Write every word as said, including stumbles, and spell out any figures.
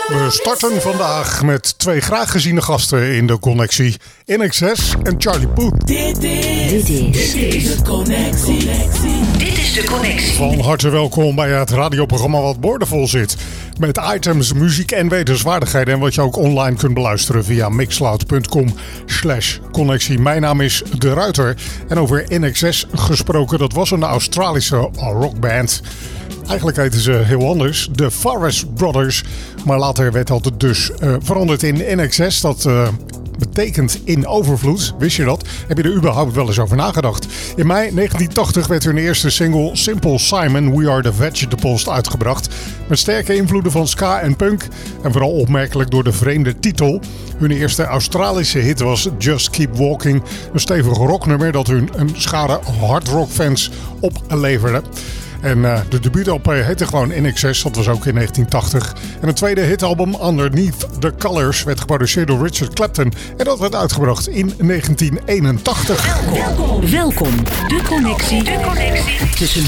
We starten vandaag met twee graag geziene gasten in de connectie. In Excess en Charlie Puth. Dit is, dit is, dit is de connectie. Dit is de connectie. Van harte welkom bij het radioprogramma wat boordevol zit. Met items, muziek en wetenswaardigheden. En wat je ook online kunt beluisteren via mixcloud.com slash connectie. Mijn naam is De Ruiter. En over In Excess gesproken, dat was een Australische rockband. Eigenlijk heten ze heel anders, de Forest Brothers. Maar later werd dat dus uh, veranderd in In Excess. Dat uh, betekent in overvloed. Wist je dat? Heb je er überhaupt wel eens over nagedacht? In mei negentien tachtig werd hun eerste single Simple Simon, We Are The Vegetables uitgebracht. Met sterke invloeden van ska en punk. En vooral opmerkelijk door de vreemde titel. Hun eerste Australische hit was Just Keep Walking. Een stevig rocknummer dat hun een schare hardrockfans opleverde. En uh, de debuut-L P heette gewoon In Excess, dat was ook in negentien tachtig. En een tweede hitalbum, Underneath the Colours, werd geproduceerd door Richard Clapton. En dat werd uitgebracht in negentien eenentachtig. Welkom, welkom. De connectie, de connectie tussen